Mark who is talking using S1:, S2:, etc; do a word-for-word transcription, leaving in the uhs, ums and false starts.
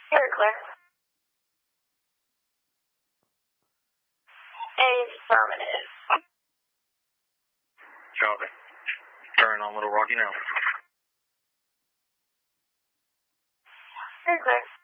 S1: Very clear. Affirmative.
S2: Copy. Turn on Little Rocky now.
S1: Very clear.